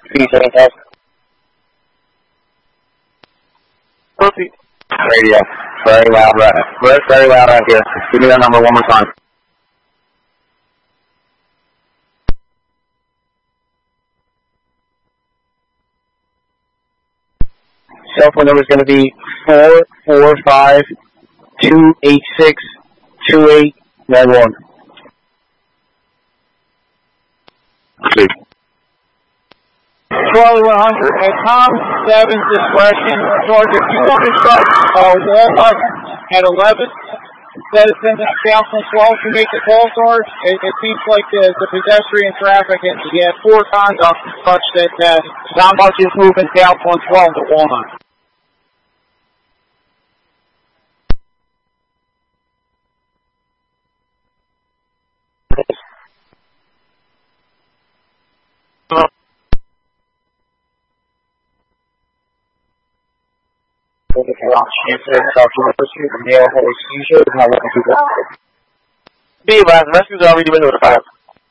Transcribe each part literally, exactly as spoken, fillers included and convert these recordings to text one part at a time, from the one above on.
Radio. Very loud, right? Very, very loud out here. Give me that number one more time. Cell phone number is going to be four four five two eight six two eight nine one. Charlie one hundred, at Tom Seven's discretion, Georgia, if you want to start uh, Walmart at eleven, instead of sending down from twelve to make the call card, it, it seems like the, the pedestrian traffic, and you have four conducts such that uh, not much is moving down from twelve to Walnut. Be last message already been notified.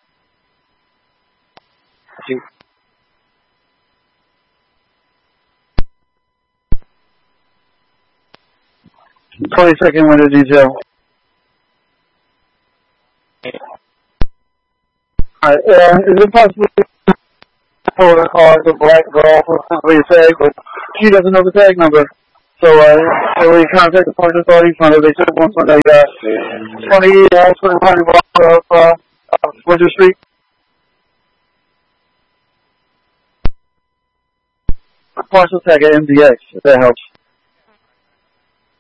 Twenty second window detail. Alright, uh, is it possible for the car, the black girl, what you say, but she doesn't know the tag number. So, uh, so we contact the park authority from it. They took one from the, uh, twenty, uh, twenty block of, uh, uh, Winter Street. Parcel tag at M D X, if that helps.